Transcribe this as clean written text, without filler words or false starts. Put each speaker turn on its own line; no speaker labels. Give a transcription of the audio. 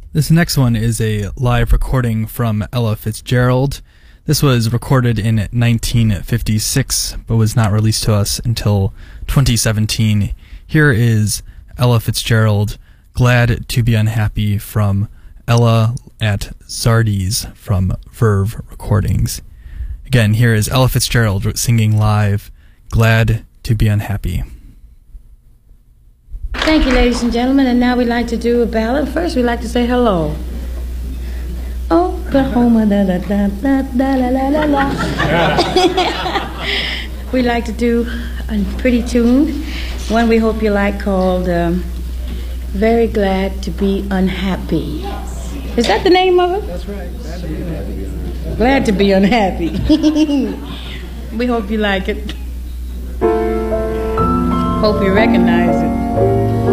This next one is a live recording from Ella Fitzgerald. This was recorded in 1956, but was not released to us until 2017. Here is Ella Fitzgerald, Glad to Be Unhappy, from Ella at Zardy's from Verve Recordings. Again, here is Ella Fitzgerald singing live, Glad to Be Unhappy.
Thank you, ladies and gentlemen, and now we'd like to do a ballad. First, we'd like to say hello. Oklahoma, da da da da da la la la la. We'd like to do a pretty tune, one we hope you like, called Very Glad to Be Unhappy. Is that the name of it?
That's right.
Glad to be unhappy. We hope you like it. Hope you recognize it.